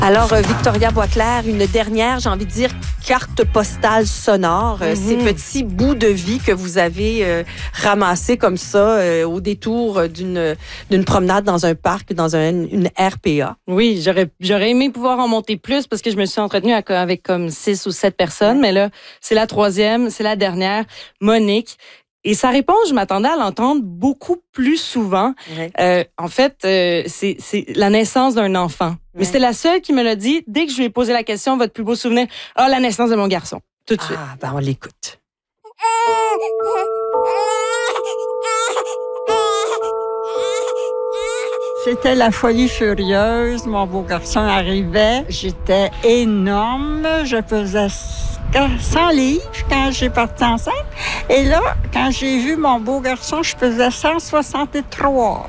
Alors, Victoria Boisclair, une dernière, j'ai envie de dire, carte postale sonore. Ces petits bouts de vie que vous avez ramassés comme ça au détour d'une promenade dans un parc, dans une RPA. Oui, j'aurais aimé pouvoir en monter plus parce que je me suis entretenue avec comme 6 ou 7 personnes. Mais là, c'est la 3e, c'est la dernière, Monique. Et sa réponse, je m'attendais à l'entendre beaucoup plus souvent. Ouais. En fait, c'est la naissance d'un enfant. Ouais. Mais c'était la seule qui me l'a dit dès que je lui ai posé la question, votre plus beau souvenir? Ah, la naissance de mon garçon. Tout de suite. Ah, ben on l'écoute. C'était la folie furieuse. Mon beau garçon arrivait. J'étais énorme. Je pesais 100 livres quand j'ai parti enceinte. Et là, quand j'ai vu mon beau garçon, je pesais 163.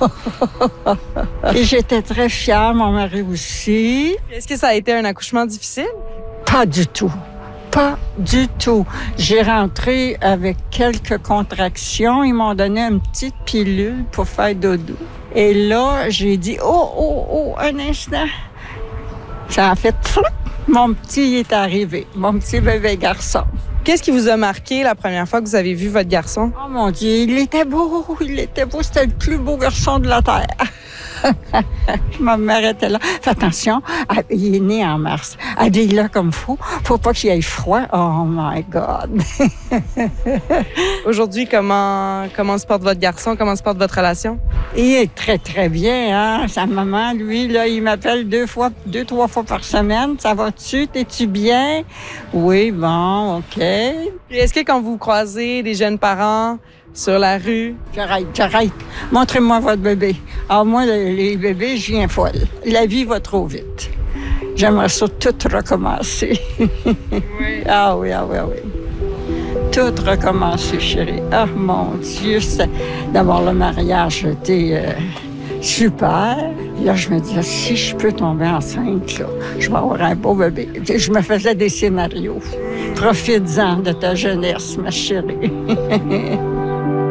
Et j'étais très fière, mon mari aussi. Est-ce que ça a été un accouchement difficile? Pas du tout. Pas du tout. J'ai rentré avec quelques contractions. Ils m'ont donné une petite pilule pour faire dodo. Et là, j'ai dit, oh, un instant. Ça a fait flou. Mon petit est arrivé. Mon petit bébé garçon. Qu'est-ce qui vous a marqué la première fois que vous avez vu votre garçon? Oh mon Dieu, il était beau. C'était le plus beau garçon de la Terre. Ma mère était là. Fais attention, il est né en mars. Habille-le comme faut pas qu'il ait froid. Oh my God! Aujourd'hui, comment se porte votre garçon? Comment se porte votre relation? Il est très, très bien. Hein? Sa maman, lui, là, il m'appelle 2-3 fois par semaine. Ça va-tu? T'es-tu bien? Oui, bon, OK. Et est-ce que quand vous croisez des jeunes parents sur la rue? J'arrête. Montrez-moi votre bébé. Alors moi, les bébés, je viens folle. La vie va trop vite. J'aimerais ça tout recommencer. Oui. Ah oui. Tout recommencer, chérie. Ah, mon Dieu, d'abord le mariage était super. Là, je me disais, si je peux tomber enceinte, là, je vais avoir un beau bébé. Je me faisais des scénarios. Profite-en de ta jeunesse, ma chérie.